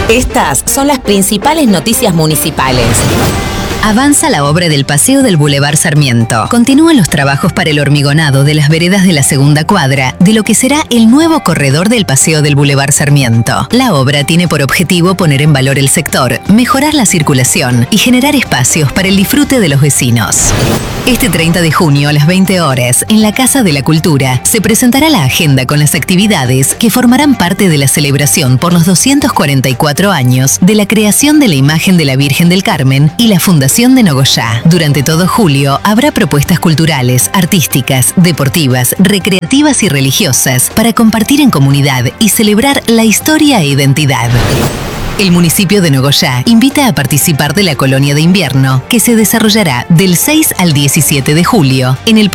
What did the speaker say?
Estas son las principales noticias municipales. Avanza la obra del Paseo del Boulevard Sarmiento. Continúan los trabajos para el hormigonado de las veredas de la segunda cuadra, de lo que será el nuevo corredor del Paseo del Boulevard Sarmiento. La obra tiene por objetivo poner en valor el sector, mejorar la circulación y generar espacios para el disfrute de los vecinos. Este 30 de junio a las 20 horas, en la Casa de la Cultura, se presentará la agenda con las actividades que formarán parte de la celebración por los 244 años de la creación de la imagen de la Virgen del Carmen y la Fundación de Nogoyá. Durante todo julio habrá propuestas culturales, artísticas, deportivas, recreativas y religiosas para compartir en comunidad y celebrar la historia e identidad. El municipio de Nogoyá invita a participar de la colonia de invierno que se desarrollará del 6 al 17 de julio en el